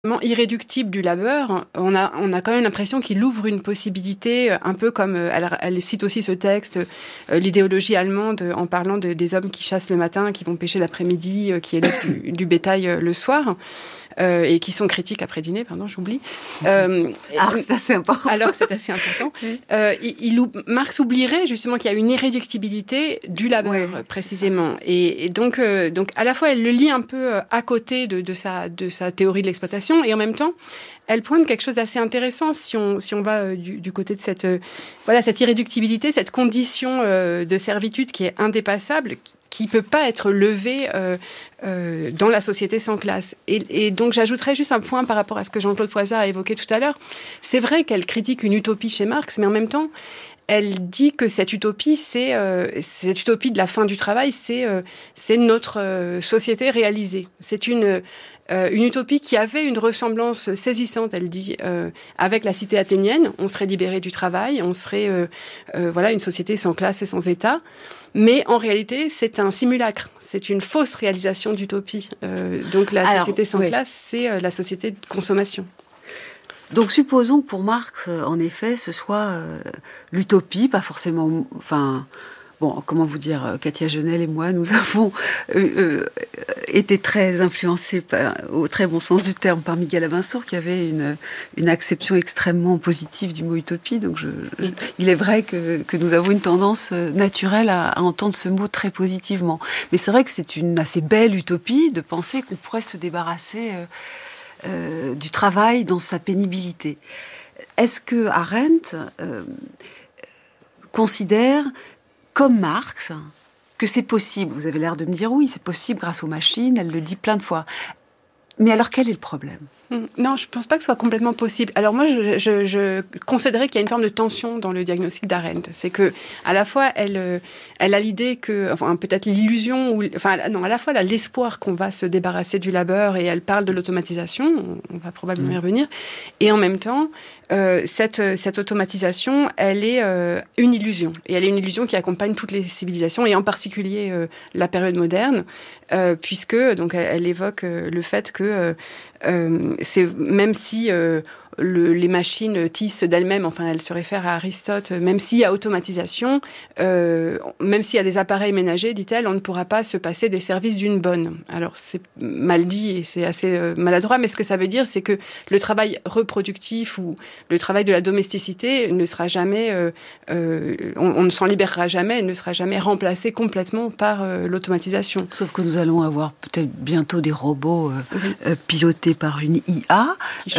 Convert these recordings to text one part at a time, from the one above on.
irréductible du labeur, on a quand même l'impression qu'il ouvre une possibilité, un peu comme elle cite aussi ce texte, l'idéologie allemande, en parlant des hommes qui chassent le matin, qui vont pêcher l'après-midi, qui élèvent du bétail le soir. Et qui sont critiques après dîner, pardon, j'oublie. Alors c'est assez important. Alors c'est assez important. Marx oublierait justement qu'il y a une irréductibilité du labeur, précisément. Et donc à la fois elle le lit un peu à côté de sa théorie de l'exploitation, et en même temps elle pointe quelque chose d'assez intéressant si on va du côté de cette irréductibilité, cette condition de servitude qui est indépassable, qui peut pas être levée dans la société sans classe. Et donc j'ajouterais juste un point par rapport à ce que Jean-Claude Froissart a évoqué tout à l'heure. C'est vrai qu'elle critique une utopie chez Marx, mais en même temps, elle dit que cette utopie de la fin du travail, c'est notre société réalisée. C'est une utopie qui avait une ressemblance saisissante, elle dit, avec la cité athénienne. On serait libéré du travail, on serait une société sans classe et sans État. Mais en réalité, c'est un simulacre. C'est une fausse réalisation d'utopie. Donc la société sans classe, c'est la société de consommation. Donc supposons que pour Marx, en effet, ce soit l'utopie, pas forcément... comment vous dire, Katia Genel et moi, nous avons été très influencés, au très bon sens du terme, par Miguel Abensour, qui avait une acception extrêmement positive du mot utopie. Donc il est vrai que nous avons une tendance naturelle à entendre ce mot très positivement. Mais c'est vrai que c'est une assez belle utopie de penser qu'on pourrait se débarrasser du travail dans sa pénibilité. Est-ce que Arendt considère, comme Marx, que c'est possible? Vous avez l'air de me dire oui, c'est possible grâce aux machines, elle le dit plein de fois. Mais alors quel est le problème ? Non, je ne pense pas que ce soit complètement possible. Alors moi, je considérais qu'il y a une forme de tension dans le diagnostic d'Arendt. C'est que, à la fois, elle a l'idée que, peut-être l'illusion, à la fois, elle a l'espoir qu'on va se débarrasser du labeur, et elle parle de l'automatisation, on va probablement y revenir, et en même temps, cette automatisation, elle est une illusion. Et elle est une illusion qui accompagne toutes les civilisations, et en particulier la période moderne, puisque donc elle évoque le fait que c'est même si les machines tissent d'elles-mêmes, elle se réfère à Aristote, même s'il y a automatisation, même s'il y a des appareils ménagers, dit-elle, on ne pourra pas se passer des services d'une bonne. Alors c'est mal dit et c'est assez maladroit, mais ce que ça veut dire, c'est que le travail reproductif ou le travail de la domesticité ne sera jamais, on ne s'en libérera jamais, elle ne sera jamais remplacée complètement par l'automatisation. Sauf que nous allons avoir peut-être bientôt des robots pilotés par une IA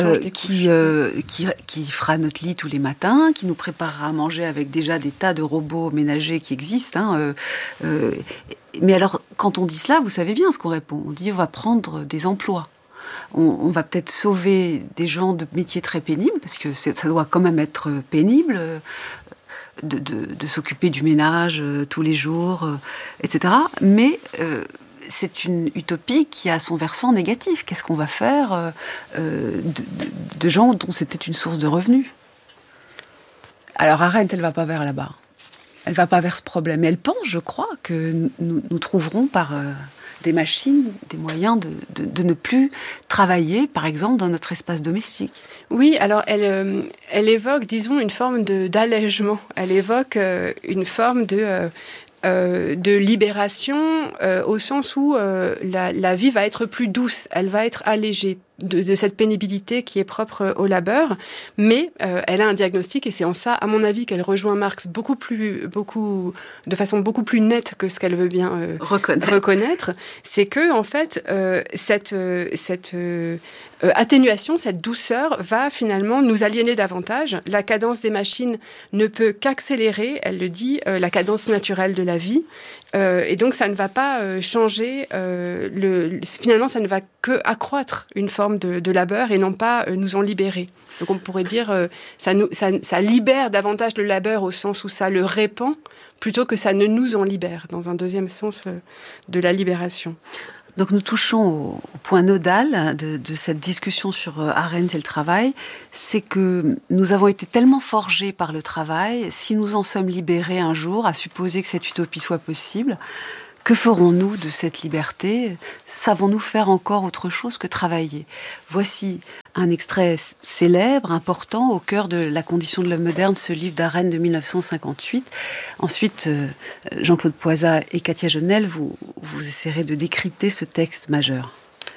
qui fera notre lit tous les matins, qui nous préparera à manger avec déjà des tas de robots ménagers qui existent. Mais alors, quand on dit cela, vous savez bien ce qu'on répond. On dit on va prendre des emplois. On va peut-être sauver des gens de métiers très pénibles, parce que ça doit quand même être pénible de s'occuper du ménage tous les jours, etc. Mais c'est une utopie qui a son versant négatif. Qu'est-ce qu'on va faire de gens dont c'était une source de revenus ? Alors Arendt, elle ne va pas vers là-bas. Elle ne va pas vers ce problème. Mais elle pense, je crois, que nous trouverons par des machines des moyens de ne plus travailler, par exemple, dans notre espace domestique. Oui, alors elle évoque, disons, une forme d'allègement. Elle évoque une forme de libération au sens où la vie va être plus douce, elle va être allégée de cette pénibilité qui est propre au labeur, mais elle a un diagnostic, et c'est en ça, à mon avis, qu'elle rejoint Marx de façon beaucoup plus nette que ce qu'elle veut bien reconnaître. C'est que, en fait, cette atténuation, cette douceur va finalement nous aliéner davantage. La cadence des machines ne peut qu'accélérer, elle le dit, la cadence naturelle de la vie. Et donc, ça ne va pas changer. Finalement, ça ne va que accroître une forme de labeur et non pas nous en libérer. Donc, on pourrait dire ça libère davantage le labeur au sens où ça le répand, plutôt que ça ne nous en libère, dans un deuxième sens de la libération. Donc nous touchons au point nodal de cette discussion sur Arendt et le travail, c'est que nous avons été tellement forgés par le travail, si nous en sommes libérés un jour, à supposer que cette utopie soit possible, Que ferons-nous de cette liberté ? Savons-nous faire encore autre chose que travailler ? Voici un extrait célèbre, important, au cœur de La condition de l'homme moderne, ce livre d'Arendt de 1958. Ensuite, Jean-Claude Poisat et Katia Genel, vous essaierez de décrypter ce texte majeur.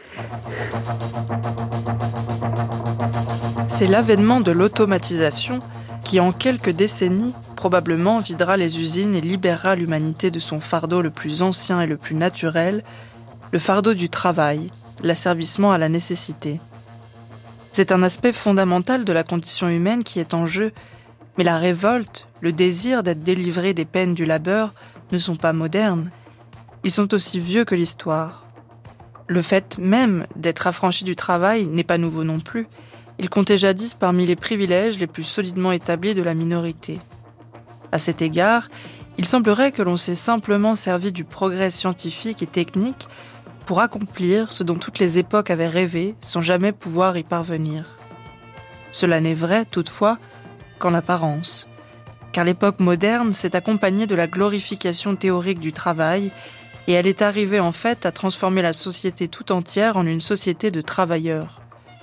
C'est l'avènement de l'automatisation qui, en quelques décennies, probablement videra les usines et libérera l'humanité de son fardeau le plus ancien et le plus naturel, le fardeau du travail, l'asservissement à la nécessité. C'est un aspect fondamental de la condition humaine qui est en jeu, mais la révolte, le désir d'être délivré des peines du labeur ne sont pas modernes. Ils sont aussi vieux que l'histoire. Le fait même d'être affranchi du travail n'est pas nouveau non plus. Il comptait jadis parmi les privilèges les plus solidement établis de la minorité. À cet égard, il semblerait que l'on s'est simplement servi du progrès scientifique et technique pour accomplir ce dont toutes les époques avaient rêvé sans jamais pouvoir y parvenir. Cela n'est vrai, toutefois, qu'en apparence, car l'époque moderne s'est accompagnée de la glorification théorique du travail et elle est arrivée en fait à transformer la société tout entière en une société de travailleurs.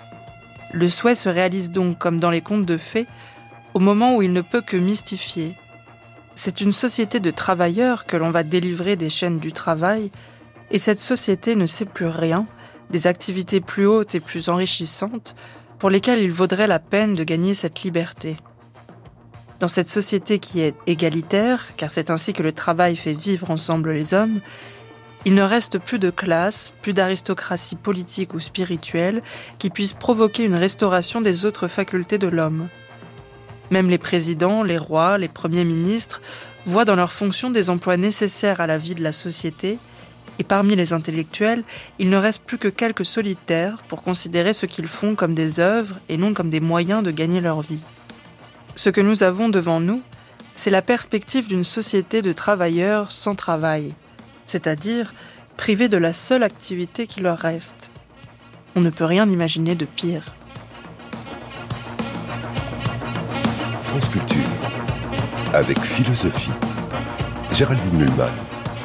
Le souhait se réalise donc, comme dans les contes de fées, au moment où il ne peut que mystifier. C'est une société de travailleurs que l'on va délivrer des chaînes du travail, et cette société ne sait plus rien des activités plus hautes et plus enrichissantes pour lesquelles il vaudrait la peine de gagner cette liberté. Dans cette société qui est égalitaire, car c'est ainsi que le travail fait vivre ensemble les hommes, il ne reste plus de classe, plus d'aristocratie politique ou spirituelle qui puisse provoquer une restauration des autres facultés de l'homme. Même les présidents, les rois, les premiers ministres voient dans leurs fonctions des emplois nécessaires à la vie de la société, et parmi les intellectuels, il ne reste plus que quelques solitaires pour considérer ce qu'ils font comme des œuvres et non comme des moyens de gagner leur vie. Ce que nous avons devant nous, c'est la perspective d'une société de travailleurs sans travail, c'est-à-dire privés de la seule activité qui leur reste. On ne peut rien imaginer de pire. France Culture, avec philosophie. Géraldine Mühlmann.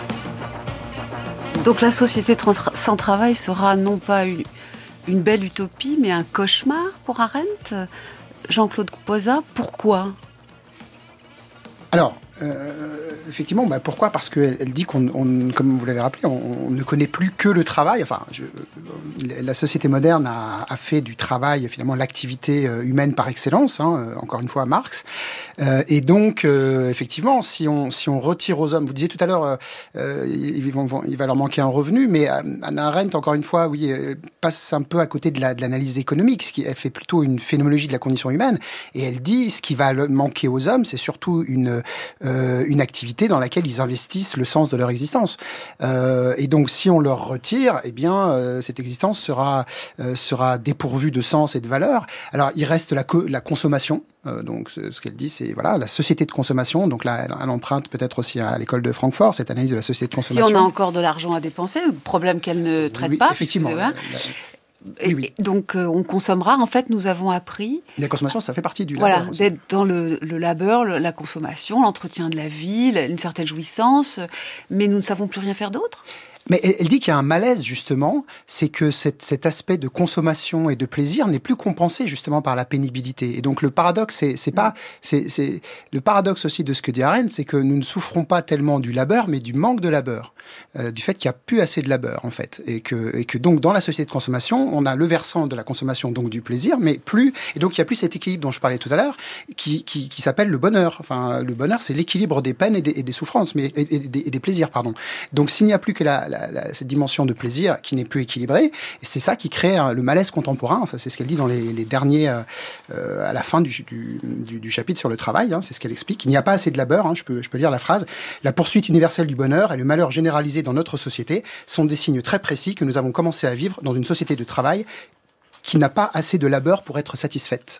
Donc la société sans travail sera non pas une belle utopie, mais un cauchemar pour Arendt. Jean-Claude Poisat, pourquoi ? Alors, effectivement, pourquoi ? Parce qu'elle dit comme vous l'avez rappelé, on ne connaît plus que le travail. Enfin, la société moderne a fait du travail finalement l'activité humaine par excellence. Encore une fois, Marx. Et donc, effectivement, si on retire aux hommes, vous disiez tout à l'heure, il va leur manquer un revenu, mais Hannah Arendt, encore une fois, oui, passe un peu à côté de l'analyse économique, elle fait plutôt une phénoménologie de la condition humaine, et elle dit ce qui va manquer aux hommes, c'est surtout une activité dans laquelle ils investissent le sens de leur existence. Et donc, si on leur retire, eh bien, cette existence sera dépourvue de sens et de valeur. Alors, il reste la consommation. Donc, ce qu'elle dit, c'est voilà, la société de consommation. Donc là, elle emprunte peut-être aussi à l'école de Francfort, cette analyse de la société de consommation. Si on a encore de l'argent à dépenser, le problème qu'elle ne traite pas. Effectivement. Oui. Donc, on consommera. En fait, nous avons appris... La consommation, ça fait partie du labeur. Voilà, d'être dans le labeur, la consommation, l'entretien de la vie, une certaine jouissance, mais nous ne savons plus rien faire d'autre. Mais elle dit qu'il y a un malaise, justement, c'est que cet aspect de consommation et de plaisir n'est plus compensé, justement, par la pénibilité. Et donc, le paradoxe, c'est le paradoxe aussi de ce que dit Arendt, c'est que nous ne souffrons pas tellement du labeur, mais du manque de labeur. Du fait qu'il n'y a plus assez de labeur, en fait. Et que donc, dans la société de consommation, on a le versant de la consommation, donc du plaisir, mais plus... Et donc, il n'y a plus cet équilibre dont je parlais tout à l'heure, qui s'appelle le bonheur. Enfin, le bonheur, c'est l'équilibre des peines et des souffrances, et des plaisirs, pardon. Donc, s'il n'y a plus que cette dimension de plaisir qui n'est plus équilibrée, et c'est ça qui crée le malaise contemporain. Enfin, c'est ce qu'elle dit dans les derniers, à la fin du chapitre sur le travail. C'est ce qu'elle explique. Il n'y a pas assez de labeur. Je peux lire la phrase. La poursuite universelle du bonheur et le malheur généralisé dans notre société sont des signes très précis que nous avons commencé à vivre dans une société de travail qui n'a pas assez de labeur pour être satisfaite.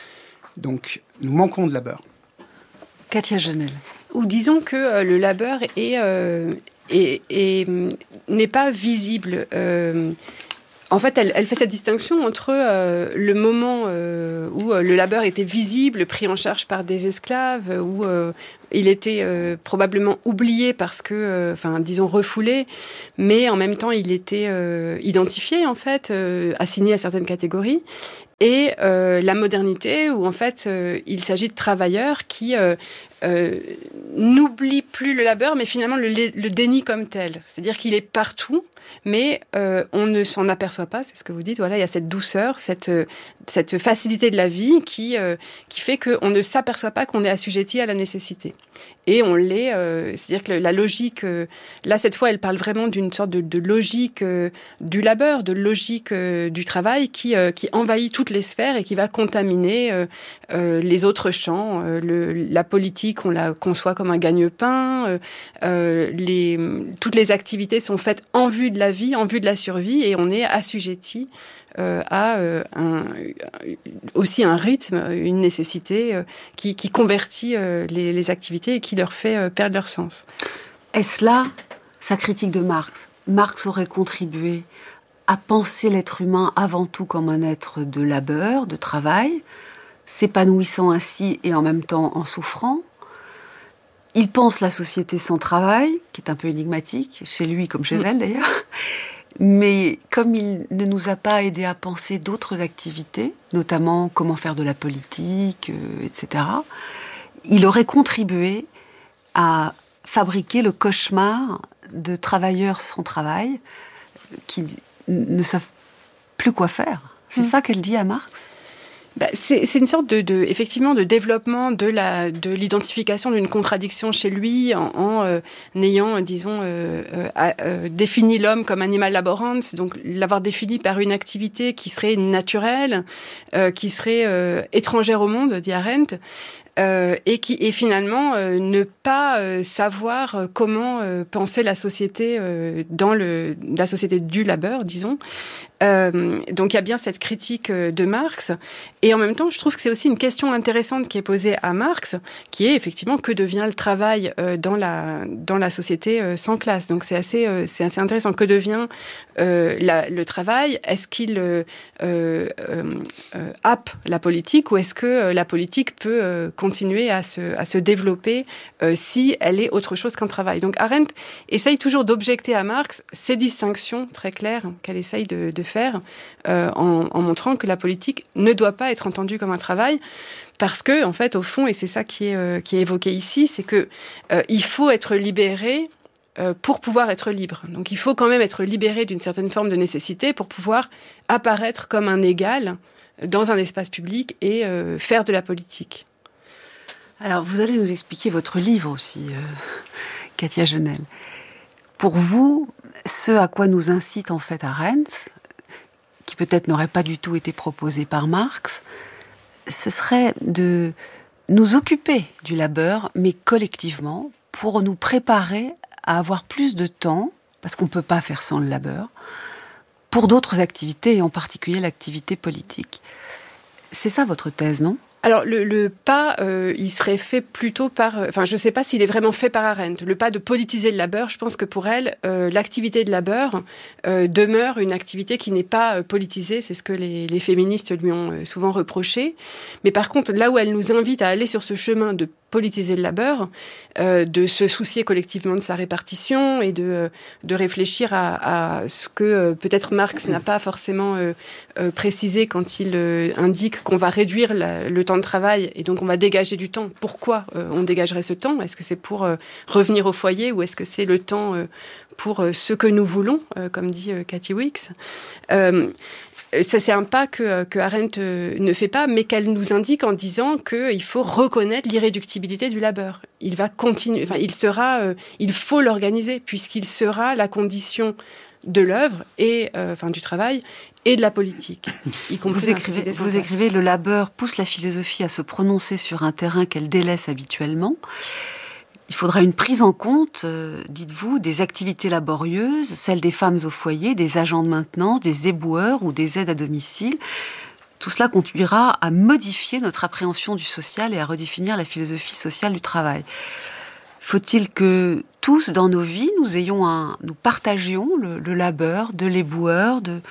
Donc, nous manquons de labeur. Katia Genel. Ou disons que le labeur n'est pas visible. En fait, elle fait cette distinction entre le moment où le labeur était visible, pris en charge par des esclaves, où il était probablement oublié parce que, disons refoulé, mais en même temps il était identifié en fait, assigné à certaines catégories. Et la modernité, où en fait il s'agit de travailleurs qui n'oublient plus le labeur, mais finalement le dénient comme tel. C'est-à-dire qu'il est partout, mais on ne s'en aperçoit pas, c'est ce que vous dites. Voilà, il y a cette douceur, cette facilité de la vie qui fait qu'on ne s'aperçoit pas qu'on est assujetti à la nécessité. Et on l'est, c'est-à-dire que la logique, là cette fois elle parle vraiment d'une sorte de logique du labeur, de logique du travail qui envahit toutes les sphères et qui va contaminer les autres champs. La politique, on la conçoit comme un gagne-pain, toutes les activités sont faites en vue de la vie, en vue de la survie, et on est assujetti à aussi un rythme, une nécessité qui convertit les activités et qui leur fait perdre leur sens. Est-ce là sa critique de Marx ? Marx aurait contribué à penser l'être humain avant tout comme un être de labeur, de travail, s'épanouissant ainsi et en même temps en souffrant. Il pense la société sans travail, qui est un peu énigmatique, chez lui comme chez elle d'ailleurs. Mais comme il ne nous a pas aidé à penser d'autres activités, notamment comment faire de la politique, etc., il aurait contribué à fabriquer le cauchemar de travailleurs sans travail qui ne savent plus quoi faire. C'est ça qu'elle dit à Marx ? C'est une sorte effectivement de développement de l'identification d'une contradiction chez lui en ayant, disons, défini l'homme comme animal laborans, donc l'avoir défini par une activité qui serait naturelle, qui serait étrangère au monde, dit Arendt. Et finalement ne pas savoir comment penser la société dans la société du labeur, disons. Donc il y a bien cette critique de Marx, et en même temps je trouve que c'est aussi une question intéressante qui est posée à Marx, qui est effectivement que devient le travail dans la société sans classe. Donc c'est assez intéressant. Que devient le travail ? Est-ce qu'il happe la politique, ou est-ce que la politique peut continuer à se développer si elle est autre chose qu'un travail ? Donc Arendt essaye toujours d'objecter à Marx ces distinctions très claires qu'elle essaye de faire en montrant que la politique ne doit pas être entendue comme un travail, parce que en fait au fond, et c'est ça qui est évoqué ici, c'est que il faut être libéré pour pouvoir être libre. Donc il faut quand même être libéré d'une certaine forme de nécessité pour pouvoir apparaître comme un égal dans un espace public et faire de la politique. Alors vous allez nous expliquer votre livre aussi, Katia Genel. Pour vous, ce à quoi nous incite en fait Arendt, qui peut-être n'aurait pas du tout été proposé par Marx, ce serait de nous occuper du labeur, mais collectivement, pour nous préparer à avoir plus de temps, parce qu'on ne peut pas faire sans le labeur, pour d'autres activités, et en particulier l'activité politique. C'est ça votre thèse, non ? Alors, le pas, il serait fait plutôt par... je ne sais pas s'il est vraiment fait par Arendt. Le pas de politiser le labeur, je pense que pour elle, l'activité de labeur demeure une activité qui n'est pas politisée. C'est ce que les féministes lui ont souvent reproché. Mais par contre, là où elle nous invite à aller sur ce chemin de politiser le labeur, de se soucier collectivement de sa répartition et de réfléchir à ce que peut-être Marx n'a pas forcément précisé quand il indique qu'on va réduire le temps de travail et donc on va dégager du temps. Pourquoi on dégagerait ce temps ? Est-ce que c'est pour revenir au foyer, ou est-ce que c'est le temps pour ce que nous voulons, comme dit Katy Weeks ? Ça, c'est un pas que Arendt ne fait pas, mais qu'elle nous indique en disant qu'il faut reconnaître l'irréductibilité du labeur. Il va continuer, il faut l'organiser, puisqu'il sera la condition de l'œuvre et du travail et de la politique. Vous écrivez, le labeur pousse la philosophie à se prononcer sur un terrain qu'elle délaisse habituellement. Il faudra une prise en compte, dites-vous, des activités laborieuses, celles des femmes au foyer, des agents de maintenance, des éboueurs ou des aides à domicile. Tout cela conduira à modifier notre appréhension du social et à redéfinir la philosophie sociale du travail. Faut-il que tous, dans nos vies, nous partagions le labeur de l'éboueur,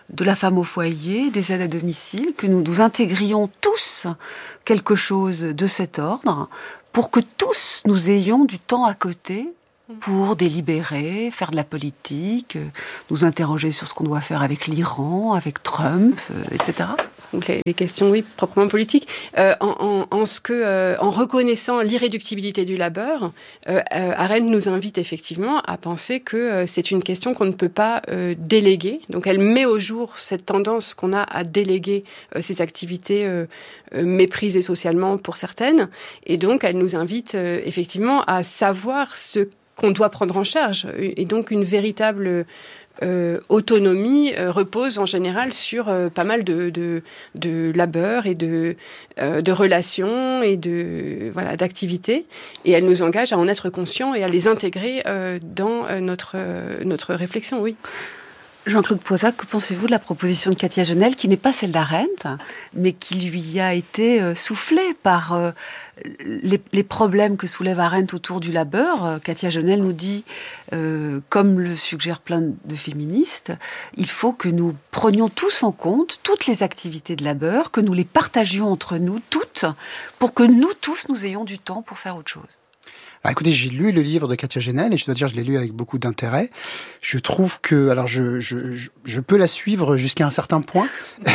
de la femme au foyer, des aides à domicile, que nous intégrions tous quelque chose de cet ordre, pour que tous nous ayons du temps à côté pour délibérer, faire de la politique, nous interroger sur ce qu'on doit faire avec l'Iran, avec Trump, etc. Donc les questions, oui, proprement politiques. En reconnaissant l'irréductibilité du labeur, Arendt nous invite effectivement à penser que c'est une question qu'on ne peut pas déléguer. Donc elle met au jour cette tendance qu'on a à déléguer ces activités méprisées socialement pour certaines. Et donc elle nous invite effectivement à savoir ce qu'on doit prendre en charge. Et donc une véritable autonomie repose en général sur pas mal de labeur et de relations et d'activités. Et elle nous engage à en être conscients et à les intégrer dans notre réflexion, oui. Jean-Claude Poisat, que pensez-vous de la proposition de Katia Genel, qui n'est pas celle d'Arendt, mais qui lui a été soufflée par les problèmes que soulève Arendt autour du labeur? Katia Genel nous dit, comme le suggèrent plein de féministes, il faut que nous prenions tous en compte toutes les activités de labeur, que nous les partagions entre nous toutes, pour que nous tous, nous ayons du temps pour faire autre chose. Alors écoutez, j'ai lu le livre de Katia Genel et je dois dire je l'ai lu avec beaucoup d'intérêt. Je trouve que, alors je peux la suivre jusqu'à un certain point,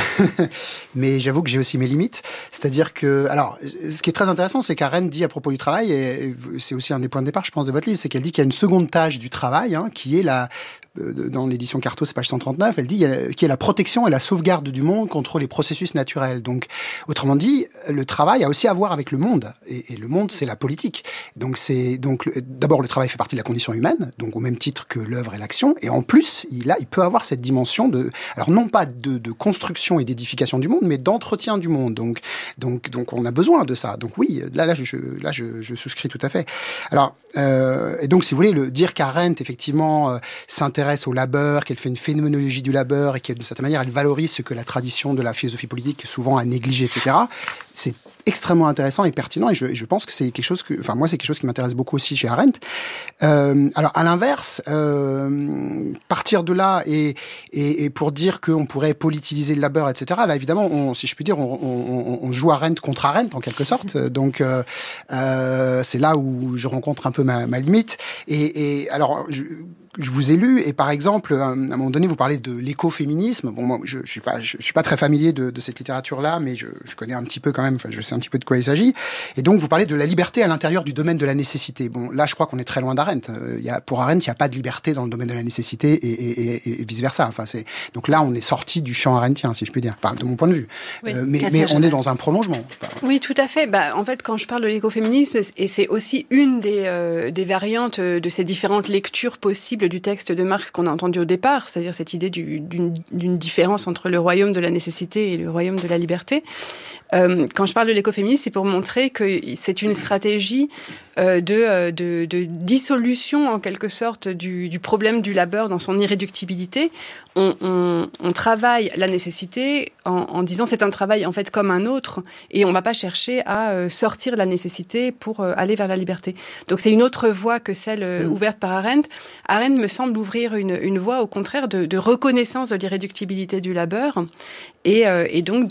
mais j'avoue que j'ai aussi mes limites. C'est-à-dire que, alors, ce qui est très intéressant, c'est qu'Arendt dit à propos du travail, et c'est aussi un des points de départ, je pense, de votre livre, c'est qu'elle dit qu'il y a une seconde tâche du travail, qui est dans l'édition Carto, c'est page 139, elle dit qu'il y a la protection et la sauvegarde du monde contre les processus naturels. Donc, autrement dit, le travail a aussi à voir avec le monde. Et le monde, c'est la politique. Donc, d'abord, le travail fait partie de la condition humaine, donc au même titre que l'œuvre et l'action. Et en plus, il peut avoir cette dimension alors non pas de construction et d'édification du monde, mais d'entretien du monde. Donc, on a besoin de ça. Donc oui, là, je souscris tout à fait. Alors, et donc, si vous voulez, dire qu'Arendt, effectivement, s'intéresse au labeur, qu'elle fait une phénoménologie du labeur et qu'elle, de cette manière, elle valorise ce que la tradition de la philosophie politique souvent a négligé, etc. C'est extrêmement intéressant et pertinent et je pense que c'est quelque chose moi, c'est quelque chose qui m'intéresse beaucoup aussi chez Arendt. Alors, à l'inverse, partir de là et pour dire qu'on pourrait politiser le labeur, etc., là, évidemment, si je puis dire, on joue Arendt contre Arendt, en quelque sorte. Donc, c'est là où je rencontre un peu ma limite. Et alors, je vous ai lu, et par exemple, à un moment donné, vous parlez de l'écoféminisme. Bon, moi, je suis pas très familier de cette littérature-là, mais je connais un petit peu quand même, enfin, je sais un petit peu de quoi il s'agit. Et donc, vous parlez de la liberté à l'intérieur du domaine de la nécessité. Bon, là, je crois qu'on est très loin d'Arendt. Pour Arendt, il n'y a pas de liberté dans le domaine de la nécessité et vice-versa. Enfin, donc là, on est sorti du champ arendtien, si je puis dire, de mon point de vue. Oui, mais on est dans un prolongement. Oui, tout à fait. En fait, quand je parle de l'écoféminisme, et c'est aussi une des variantes de ces différentes lectures possibles du texte de Marx qu'on a entendu au départ, c'est-à-dire cette idée d'une différence entre le royaume de la nécessité et le royaume de la liberté. Quand je parle de l'écoféminisme, c'est pour montrer que c'est une stratégie de dissolution, en quelque sorte, du problème du labeur dans son irréductibilité. On travaille la nécessité en disant c'est un travail en fait comme un autre et on ne va pas chercher à sortir de la nécessité pour aller vers la liberté. Donc c'est une autre voie que celle ouverte par Arendt. Arendt me semble ouvrir une voie au contraire de reconnaissance de l'irréductibilité du labeur et donc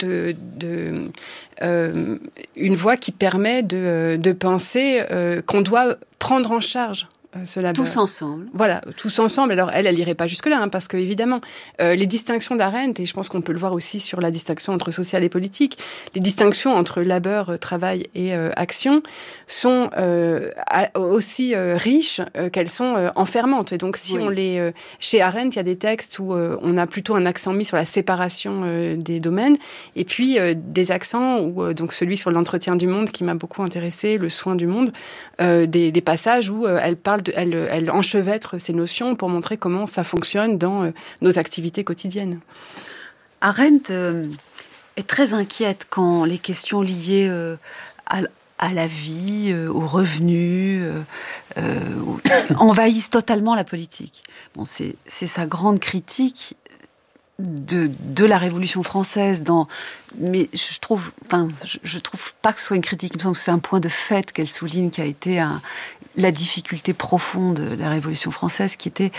une voie qui permet de penser qu'on doit prendre en charge ce labeur. Tous ensemble. Voilà, tous ensemble. Alors, elle irait pas jusque-là, parce que évidemment, les distinctions d'Arendt, et je pense qu'on peut le voir aussi sur la distinction entre social et politique, les distinctions entre labeur, travail et action sont aussi riches qu'elles sont enfermantes. Et donc, si on chez Arendt, il y a des textes où on a plutôt un accent mis sur la séparation des domaines, et puis des accents où donc celui sur l'entretien du monde qui m'a beaucoup intéressé, le soin du monde, des passages où elle parle elle enchevêtre ces notions pour montrer comment ça fonctionne dans nos activités quotidiennes. Arendt est très inquiète quand les questions liées à la vie, aux revenus, envahissent totalement la politique. Bon, c'est sa grande critique de la Révolution française, mais je trouve pas que ce soit une critique. Il me semble que c'est un point de fait qu'elle souligne, qui a été la difficulté profonde de la Révolution française, qui était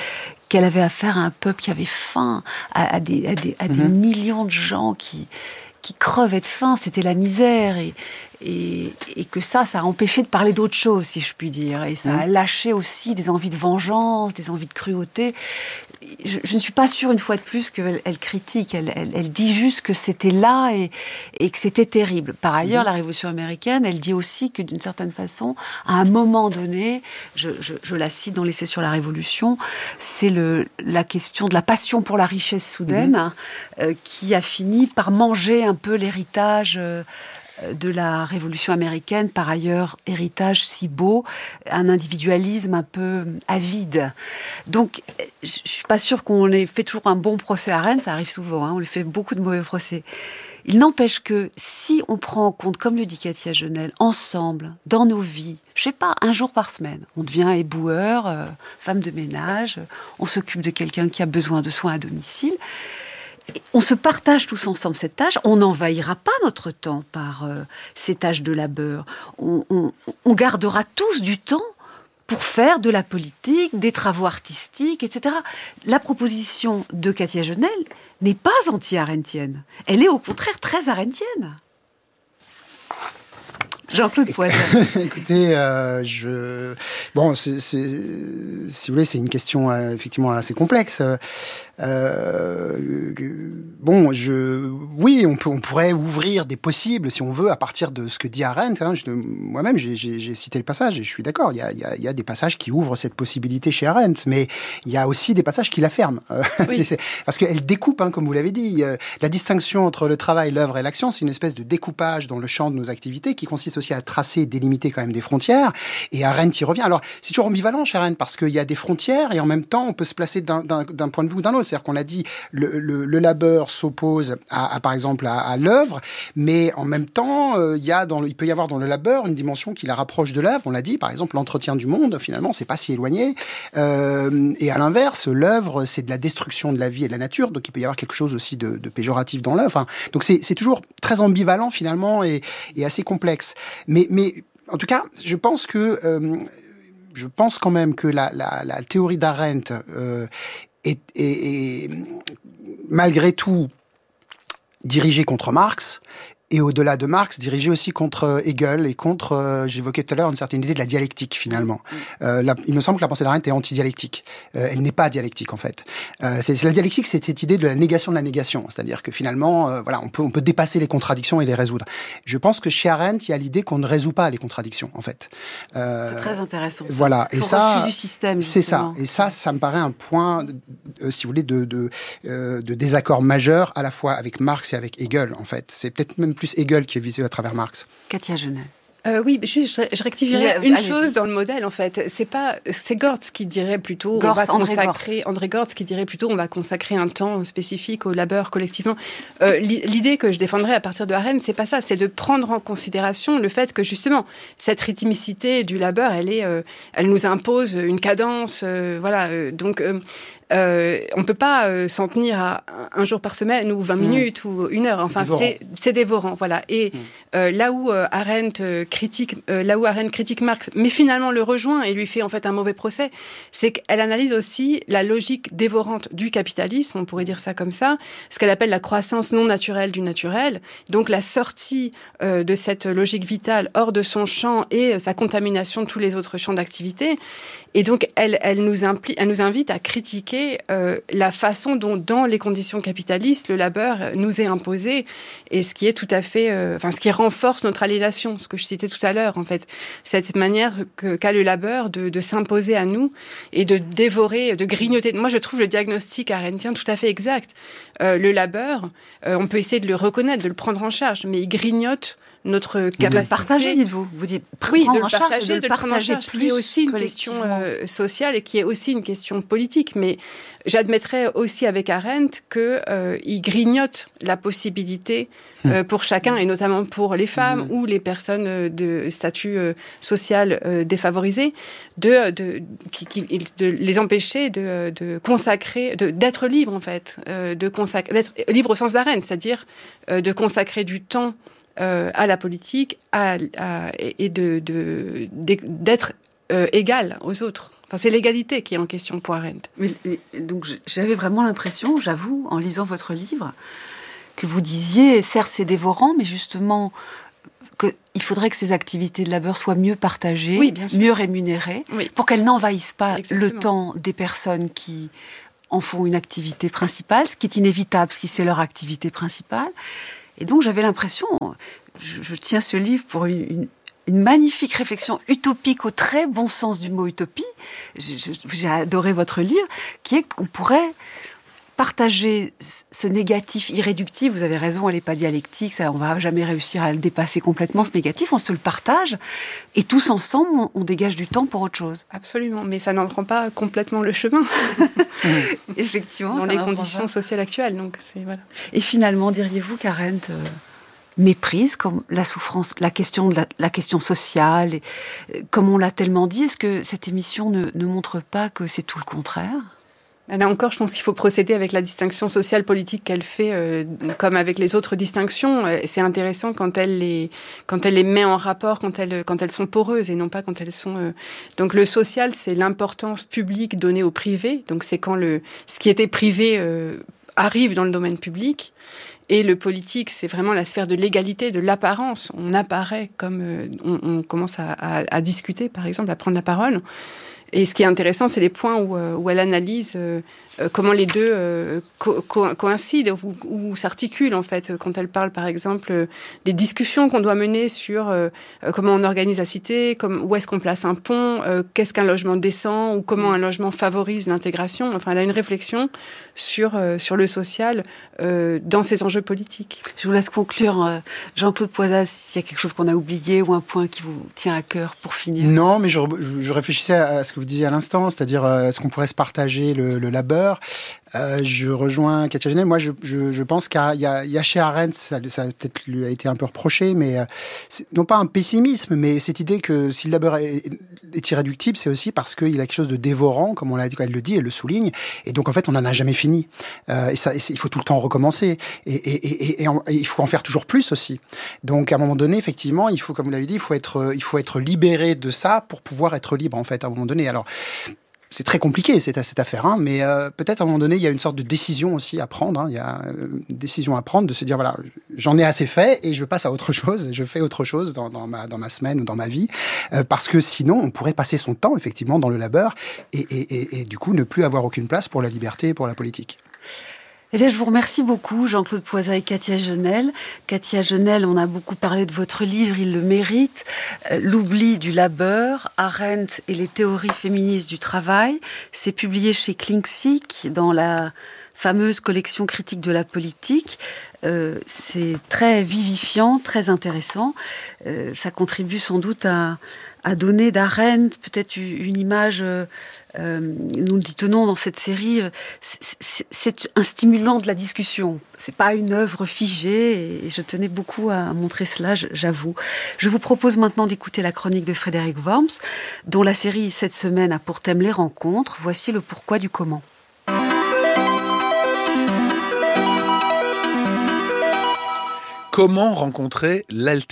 qu'elle avait affaire à un peuple qui avait faim, à des millions de gens qui crevaient de faim, c'était la misère, et que ça a empêché de parler d'autre chose, si je puis dire, et ça a lâché aussi des envies de vengeance, des envies de cruauté. Je ne suis pas sûre, une fois de plus, qu'elle critique. Elle dit juste que c'était là et que c'était terrible. Par ailleurs, la Révolution américaine, elle dit aussi que, d'une certaine façon, à un moment donné, je la cite dans l'essai sur la Révolution, c'est la question de la passion pour la richesse soudaine qui a fini par manger un peu l'héritage de la Révolution américaine, par ailleurs héritage si beau, un individualisme un peu avide. Donc, je suis pas sûre qu'on ait fait toujours un bon procès à Arendt, ça arrive souvent, on lui fait beaucoup de mauvais procès. Il n'empêche que si on prend en compte, comme le dit Katia Genel, ensemble, dans nos vies, je sais pas, un jour par semaine, on devient éboueur, femme de ménage, on s'occupe de quelqu'un qui a besoin de soins à domicile, on se partage tous ensemble cette tâche, on n'envahira pas notre temps par ces tâches de labeur. On gardera tous du temps pour faire de la politique, des travaux artistiques, etc. La proposition de Katia Genel n'est pas anti-arendtienne. Elle est au contraire très arendtienne. Jean-Claude Poitin. Écoutez, bon, si vous voulez, c'est une question effectivement assez complexe. Bon, oui, on pourrait ouvrir des possibles, si on veut, à partir de ce que dit Arendt. Moi-même, j'ai cité le passage et je suis d'accord. Il y a des passages qui ouvrent cette possibilité chez Arendt, mais il y a aussi des passages qui la ferment. Oui. Parce qu'elle découpe, comme vous l'avez dit. La distinction entre le travail, l'œuvre et l'action, c'est une espèce de découpage dans le champ de nos activités qui consiste aussi à tracer et délimiter quand même des frontières. Et Arendt y revient. Alors, c'est toujours ambivalent chez Arendt parce qu'il y a des frontières et en même temps, on peut se placer d'un point de vue ou d'un autre. C'est-à-dire qu'on a dit, le labeur s'oppose par exemple, à l'œuvre, mais en même temps, il peut y avoir dans le labeur une dimension qui la rapproche de l'œuvre. On l'a dit, par exemple, l'entretien du monde, finalement, c'est pas si éloigné. Et à l'inverse, l'œuvre, c'est de la destruction de la vie et de la nature, donc il peut y avoir quelque chose aussi de péjoratif dans l'œuvre. Donc c'est toujours très ambivalent, finalement, et assez complexe. Mais en tout cas, je pense quand même que la théorie d'Arendt est malgré tout dirigée contre Marx, et au-delà de Marx, dirigée aussi contre Hegel et contre, j'évoquais tout à l'heure, une certaine idée de la dialectique, finalement. Il me semble que la pensée d'Arendt est anti-dialectique. Elle n'est pas dialectique, en fait. La dialectique, c'est cette idée de la négation de la négation. C'est-à-dire que finalement, on peut dépasser les contradictions et les résoudre. Je pense que chez Arendt, il y a l'idée qu'on ne résout pas les contradictions, en fait. C'est très intéressant. Ça. Voilà. Et ça, refus du système. C'est ça. Et ça me paraît un point, si vous voulez, de désaccord majeur, à la fois avec Marx et avec Hegel, en fait. C'est peut-être même plus Hegel qui est visé à travers Marx. Katia Genel. Oui, je rectifierais une chose dans le modèle, en fait. C'est Gortz qui dirait plutôt, André Gortz qui dirait plutôt, on va consacrer un temps spécifique au labeur collectivement. L'idée que je défendrais à partir de Arendt, c'est pas ça, c'est de prendre en considération le fait que, justement, cette rythmicité du labeur, elle nous impose une cadence, donc, on peut pas s'en tenir à un jour par semaine ou 20 minutes ou 1 heure. Enfin, c'est dévorant, voilà. Et là où Arendt critique Marx, mais finalement le rejoint et lui fait en fait un mauvais procès, c'est qu'elle analyse aussi la logique dévorante du capitalisme, on pourrait dire ça comme ça, ce qu'elle appelle la croissance non naturelle du naturel. Donc la sortie de cette logique vitale hors de son champ et sa contamination de tous les autres champs d'activité. Et donc elle nous invite à critiquer la façon dont, dans les conditions capitalistes, le labeur nous est imposé, et ce qui est tout à fait, ce qui renforce notre aliénation, ce que je citais tout à l'heure, en fait, cette manière qu'a le labeur de s'imposer à nous et de dévorer, de grignoter. Moi, je trouve le diagnostic arendtien tout à fait exact. Le labeur, on peut essayer de le reconnaître, de le prendre en charge, mais il grignote notre capacité. De le partager, dites-vous. Vous dites oui, de le partager, qui est aussi une question sociale et qui est aussi une question politique. Mais j'admettrais aussi avec Arendt qu'il grignote la possibilité pour chacun, et notamment pour les femmes ou les personnes de statut social défavorisé, de les empêcher de consacrer, d'être libres, en fait, d'être libre au sens d'Arendt, c'est-à-dire de consacrer du temps à la politique et d'être égal aux autres. Enfin, c'est l'égalité qui est en question pour Arendt. Donc j'avais vraiment l'impression, j'avoue, en lisant votre livre, que vous disiez, certes c'est dévorant, mais justement qu'il faudrait que ces activités de labeur soient mieux partagées, mieux rémunérées, pour qu'elles n'envahissent pas le temps des personnes qui en font une activité principale, ce qui est inévitable si c'est leur activité principale. Et donc j'avais l'impression, je tiens ce livre pour une magnifique réflexion utopique au très bon sens du mot utopie. J'ai adoré votre livre, qui est qu'on pourrait partager ce négatif irréductible. Vous avez raison, elle n'est pas dialectique, ça, on ne va jamais réussir à le dépasser complètement, ce négatif. On se le partage et tous ensemble, on dégage du temps pour autre chose. Absolument, mais ça n'en prend pas complètement le chemin. Effectivement. Dans les conditions sociales actuelles. Donc voilà. Et finalement, diriez-vous qu'Arendt méprise comme la souffrance, la question sociale, et, comme on l'a tellement dit, est-ce que cette émission ne montre pas que c'est tout le contraire ? Là encore, je pense qu'il faut procéder avec la distinction sociale politique qu'elle fait, comme avec les autres distinctions. C'est intéressant quand elle les met en rapport, quand elles sont poreuses et non pas quand elles sont. Donc le social, c'est l'importance publique donnée au privé. Donc c'est quand ce qui était privé arrive dans le domaine public. Et le politique, c'est vraiment la sphère de l'égalité, de l'apparence. On apparaît comme on commence à discuter, par exemple, à prendre la parole. Et ce qui est intéressant, c'est les points où elle analyse comment les deux coïncident ou s'articulent, en fait. Quand elle parle, par exemple, des discussions qu'on doit mener sur comment on organise la cité, où est-ce qu'on place un pont, qu'est-ce qu'un logement décent, ou comment un logement favorise l'intégration. Enfin, elle a une réflexion sur le social dans ses enjeux politiques. Je vous laisse conclure, Jean-Claude Poisat, s'il y a quelque chose qu'on a oublié ou un point qui vous tient à cœur pour finir. Non, mais je réfléchissais à ce que vous disiez à l'instant, c'est-à-dire est-ce qu'on pourrait se partager le labeur. Je rejoins Katia Genel. Moi, je pense qu'il y a chez Arendt, ça peut-être lui a été un peu reproché, mais non pas un pessimisme, mais cette idée que si le labeur est irréductible, c'est aussi parce qu'il a quelque chose de dévorant, comme elle le dit, elle le souligne, et donc en fait, on n'en a jamais fini. Et il faut tout le temps recommencer, et il faut en faire toujours plus aussi. Donc à un moment donné, effectivement, il faut, comme vous l'avez dit, il faut être libéré de ça pour pouvoir être libre, en fait, à un moment donné. Alors, c'est très compliqué cette affaire, hein, mais peut-être à un moment donné, il y a une sorte de décision aussi à prendre. Hein, il y a une décision à prendre de se dire voilà, j'en ai assez fait et je passe à autre chose. Je fais autre chose dans ma semaine ou dans ma vie, parce que sinon, on pourrait passer son temps effectivement dans le labeur et du coup ne plus avoir aucune place pour la liberté et pour la politique. Eh bien, je vous remercie beaucoup, Jean-Claude Poisat et Katia Genel. Katia Genel, on a beaucoup parlé de votre livre, il le mérite. L'oubli du labeur, Arendt et les théories féministes du travail. C'est publié chez Klinksik dans la fameuse collection critique de la politique. C'est très vivifiant, très intéressant. Ça contribue sans doute à donner d'Arendt peut-être une image... nous y tenons dans cette série, c'est un stimulant de la discussion. C'est pas une œuvre figée et je tenais beaucoup à montrer cela, j'avoue. Je vous propose maintenant d'écouter la chronique de Frédéric Worms, dont la série cette semaine a pour thème les rencontres. Voici le pourquoi du comment. Comment rencontrer l'altérité ?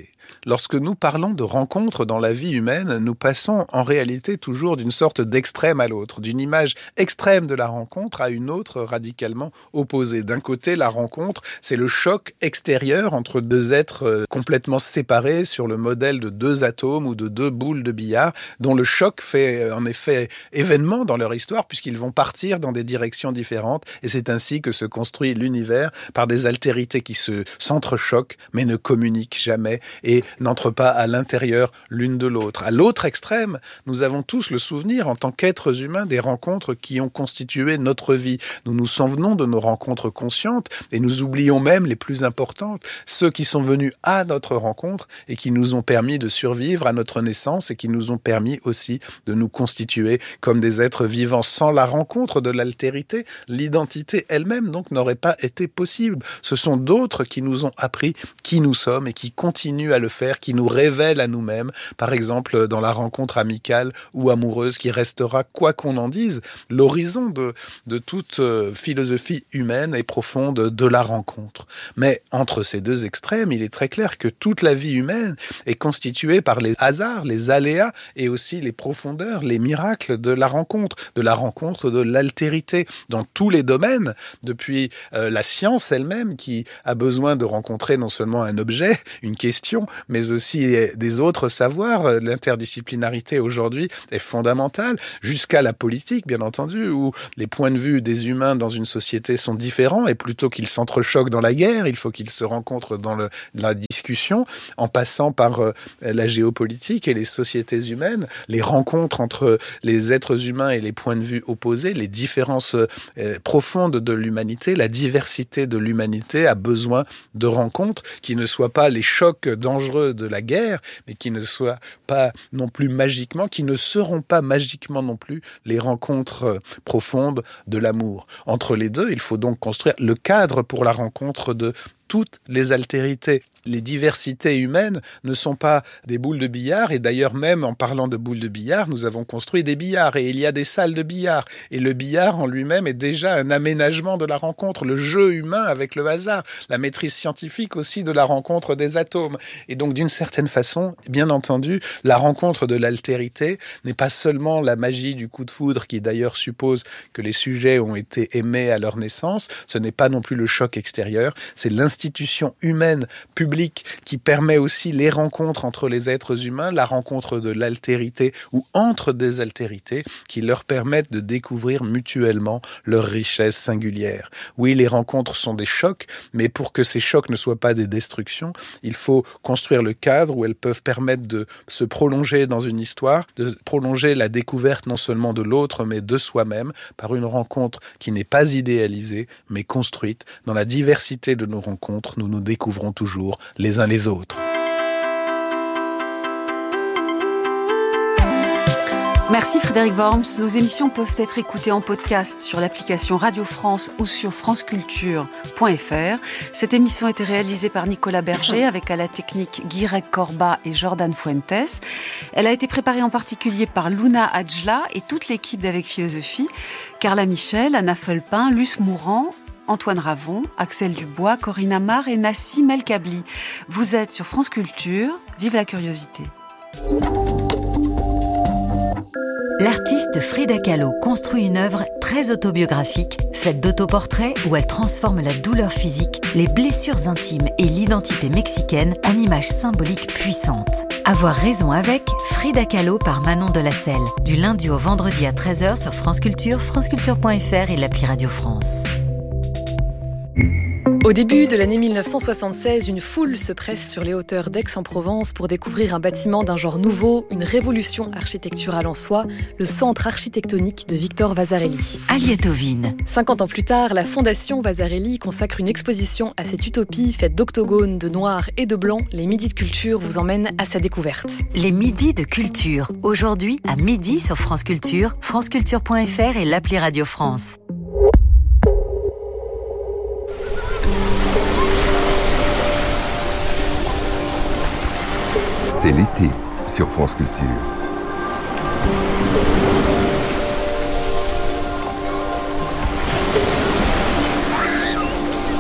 Lorsque nous parlons de rencontres dans la vie humaine, nous passons en réalité toujours d'une sorte d'extrême à l'autre, d'une image extrême de la rencontre à une autre radicalement opposée. D'un côté, la rencontre, c'est le choc extérieur entre deux êtres complètement séparés sur le modèle de deux atomes ou de deux boules de billard, dont le choc fait en effet événement dans leur histoire puisqu'ils vont partir dans des directions différentes et c'est ainsi que se construit l'univers par des altérités qui se s'entrechoquent mais ne communiquent jamais et n'entrent pas à l'intérieur l'une de l'autre. À l'autre extrême, nous avons tous le souvenir en tant qu'êtres humains des rencontres qui ont constitué notre vie. Nous nous souvenons de nos rencontres conscientes et nous oublions même les plus importantes, ceux qui sont venus à notre rencontre et qui nous ont permis de survivre à notre naissance et qui nous ont permis aussi de nous constituer comme des êtres vivants. Sans la rencontre de l'altérité, l'identité elle-même donc n'aurait pas été possible. Ce sont d'autres qui nous ont appris qui nous sommes et qui continuent à à le faire, qui nous révèle à nous-mêmes, par exemple dans la rencontre amicale ou amoureuse qui restera, quoi qu'on en dise, l'horizon de toute philosophie humaine et profonde de la rencontre. Mais entre ces deux extrêmes, il est très clair que toute la vie humaine est constituée par les hasards, les aléas et aussi les profondeurs, les miracles de la rencontre de l'altérité dans tous les domaines, depuis la science elle-même qui a besoin de rencontrer non seulement un objet, une question, mais aussi des autres savoirs. L'interdisciplinarité aujourd'hui est fondamentale, jusqu'à la politique, bien entendu, où les points de vue des humains dans une société sont différents, et plutôt qu'ils s'entrechoquent dans la guerre, il faut qu'ils se rencontrent dans la discussion, en passant par la géopolitique et les sociétés humaines, les rencontres entre les êtres humains et les points de vue opposés, les différences profondes de l'humanité, la diversité de l'humanité a besoin de rencontres qui ne soient pas les chocs dangereux de la guerre, mais qui ne soient pas non plus magiquement, qui ne seront pas magiquement non plus les rencontres profondes de l'amour. Entre les deux, il faut donc construire le cadre pour la rencontre de toutes les altérités. Les diversités humaines ne sont pas des boules de billard, et d'ailleurs même en parlant de boules de billard, nous avons construit des billards, et il y a des salles de billard, et le billard en lui-même est déjà un aménagement de la rencontre, le jeu humain avec le hasard, la maîtrise scientifique aussi de la rencontre des atomes. Et donc d'une certaine façon, bien entendu, la rencontre de l'altérité n'est pas seulement la magie du coup de foudre, qui d'ailleurs suppose que les sujets ont été aimés à leur naissance, ce n'est pas non plus le choc extérieur, c'est l'institution humaine publique qui permet aussi les rencontres entre les êtres humains, la rencontre de l'altérité ou entre des altérités qui leur permettent de découvrir mutuellement leur richesse singulière. Oui, les rencontres sont des chocs, mais pour que ces chocs ne soient pas des destructions, il faut construire le cadre où elles peuvent permettre de se prolonger dans une histoire, de prolonger la découverte non seulement de l'autre, mais de soi-même, par une rencontre qui n'est pas idéalisée, mais construite. Dans la diversité de nos rencontres, nous nous découvrons toujours les uns les autres. Merci Frédéric Worms. Nos émissions peuvent être écoutées en podcast sur l'application Radio France ou sur franceculture.fr. Cette émission a été réalisée par Nicolas Berger avec à la technique Guirec Corba et Jordan Fuentes. Elle a été préparée en particulier par Luna Adjla et toute l'équipe d'Avec Philosophie, Carla Michel, Anna Felpin, Luce Mourant, Antoine Ravon, Axel Dubois, Corinne Amar et Nassim El Kabli. Vous êtes sur France Culture. Vive la curiosité. L'artiste Frida Kahlo construit une œuvre très autobiographique, faite d'autoportraits où elle transforme la douleur physique, les blessures intimes et l'identité mexicaine en images symboliques puissantes. Avoir raison avec Frida Kahlo par Manon Delacelle, du lundi au vendredi à 13h sur France Culture, franceculture.fr et l'appli Radio France. Au début de l'année 1976, une foule se presse sur les hauteurs d'Aix-en-Provence pour découvrir un bâtiment d'un genre nouveau, une révolution architecturale en soi, le centre architectonique de Victor Vasarely. Aliette Ovine. 50 ans plus tard, la Fondation Vasarely consacre une exposition à cette utopie faite d'octogones, de noir et de blanc. Les Midis de Culture vous emmènent à sa découverte. Les Midis de Culture. Aujourd'hui, à midi sur France Culture, franceculture.fr et l'appli Radio France. C'est l'été sur France Culture.